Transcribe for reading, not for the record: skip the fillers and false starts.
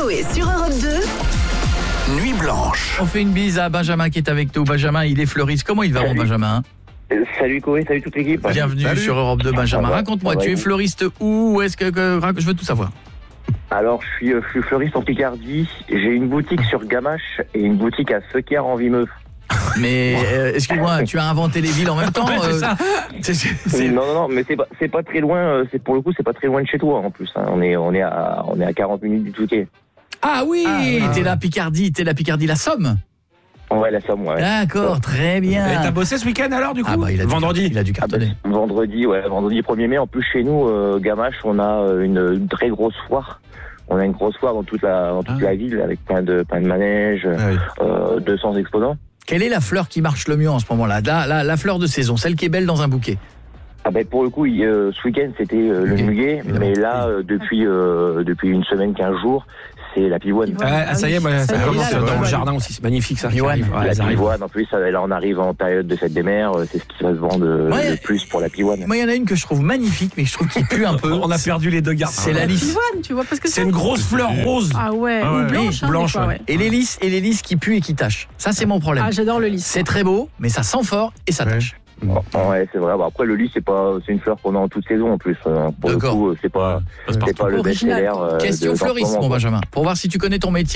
Coé sur Europe 2. Nuit blanche. On fait une bise à Benjamin qui est avec nous. Benjamin, il est fleuriste. Comment il va, mon Benjamin? Salut Coé, salut toute l'équipe. Bienvenue sur Europe 2, Benjamin. Raconte-moi, tu es fleuriste où? Est-ce que je veux tout savoir. Alors, je suis fleuriste en Picardie. J'ai une boutique sur Gamache et une boutique à Feuquières en Vimeux. Mais excuse-moi, tu as inventé les villes en même temps. Non, mais c'est pas très loin. Pour le coup, c'est pas très loin de chez toi en plus. Hein. On est à 40 minutes du Touquet. Ah oui, t'es la Picardie, la Somme. Ouais, la Somme, ouais. D'accord, très bien. Et t'as bossé ce week-end alors du coup? Vendredi. Il a dû cartonner. Vendredi 1er mai. En plus, chez nous, Gamache, on a une très grosse foire. On a une grosse foire dans toute la ville avec plein de manèges, 200 exposants. Quelle est la fleur qui marche le mieux en ce moment-là? La fleur de saison, celle qui est belle dans un bouquet. Ah ben pour le coup, ce week-end c'était le muguet, mais là depuis une semaine, 15 jours, c'est la pivoine. Ça y est, ça commence dans le jardin aussi, c'est magnifique ça. La pivoine, en plus, là on arrive en période de fête des mères, c'est ce qui va se vendre le plus pour la pivoine. Moi il y en a une que je trouve magnifique, mais je trouve qu'il pue un peu. On a perdu les deux gardes. C'est la lys. Pivoine, tu vois, parce que c'est une grosse fleur rose. Ah ouais, ou blanche. Blanche, ouais. Et les lys qui puent et qui tâchent. Ça c'est mon problème. Ah, j'adore le lys. C'est très beau, mais ça sent fort et ça tâche. Ouais, c'est vrai. Bon, après le lys c'est une fleur qu'on a en toute saison en plus. Pour le coup, c'est pas le best-seller. Question fleuriste, mon Benjamin. Pour voir si tu connais ton métier.